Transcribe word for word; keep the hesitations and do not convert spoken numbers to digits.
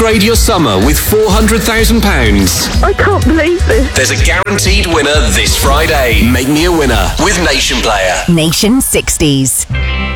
upgrade your summer with four hundred thousand pounds. I can't believe this. There's a guaranteed winner this Friday. Make me a winner with Nation Player. Nation sixties.